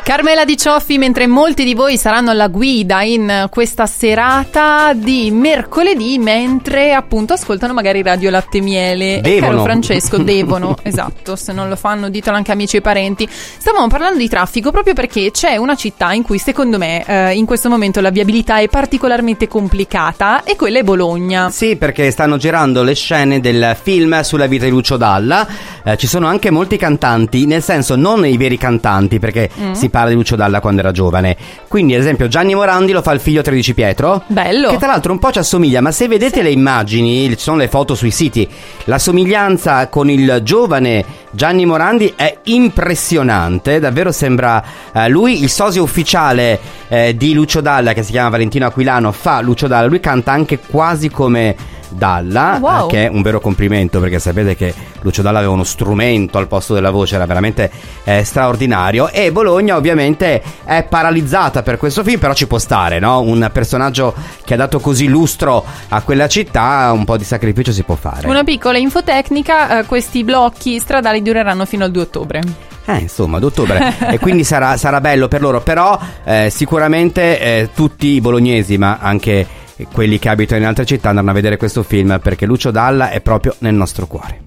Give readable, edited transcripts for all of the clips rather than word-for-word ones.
Carmela Di Cioffi, mentre molti di voi saranno alla guida in questa serata di mercoledì, mentre appunto ascoltano magari Radio Latte Miele. Devono. Caro Francesco, devono, esatto, se non lo fanno ditelo anche amici e parenti. Stavamo parlando di traffico proprio perché c'è una città in cui secondo me in questo momento la viabilità è particolarmente complicata, e quella è Bologna. Sì, perché stanno girando le scene del film sulla vita di Lucio Dalla. Ci sono anche molti cantanti, nel senso non i veri cantanti, perché si parla di Lucio Dalla quando era giovane. Quindi ad esempio Gianni Morandi lo fa il figlio 13 Pietro, bello, che tra l'altro un po' ci assomiglia, ma se vedete le immagini, ci sono le foto sui siti, la somiglianza con il giovane Gianni Morandi è impressionante, davvero sembra lui. Il sosia ufficiale di Lucio Dalla, che si chiama Valentino Aquilano, fa Lucio Dalla, lui canta anche quasi come Dalla, wow, che è un vero complimento, perché sapete che Lucio Dalla aveva uno strumento al posto della voce, era veramente straordinario. E Bologna ovviamente è paralizzata per questo film, però ci può stare, no? Un personaggio che ha dato così lustro a quella città, un po' di sacrificio si può fare. Una piccola infotecnica, questi blocchi stradali dureranno fino al 2 ottobre. Insomma, ad ottobre e quindi sarà bello per loro, però sicuramente tutti i bolognesi, ma anche quelli che abitano in altre città, andranno a vedere questo film, perché Lucio Dalla è proprio nel nostro cuore.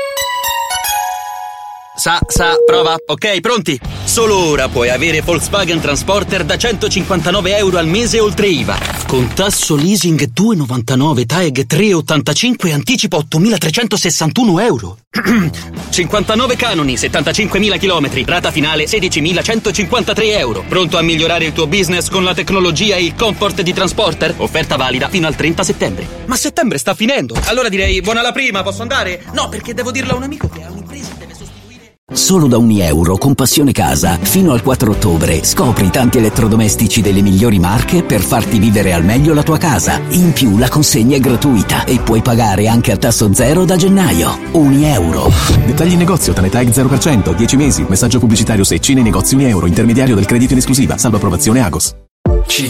Prova. Ok, pronti? Solo ora puoi avere Volkswagen Transporter da 159 euro al mese oltre IVA. Con tasso leasing 2,99, TAEG 3,85 e anticipo 8.361 euro. 59 canoni, 75.000 chilometri, rata finale 16.153 euro. Pronto a migliorare il tuo business con la tecnologia e il comfort di Transporter? Offerta valida fino al 30 settembre. Ma settembre sta finendo. Allora direi buona la prima, posso andare? No, perché devo dirlo a un amico che ha un'impresa e deve sostituire. Solo da €1 con Passione Casa fino al 4 ottobre scopri tanti elettrodomestici delle migliori marche per farti vivere al meglio la tua casa. In più la consegna è gratuita e puoi pagare anche a tasso zero da gennaio. €1. Dettagli in negozio, TAG 0%, 10 mesi. Messaggio pubblicitario Secci nei negozi €1. Intermediario del credito in esclusiva. Salvo approvazione Agos.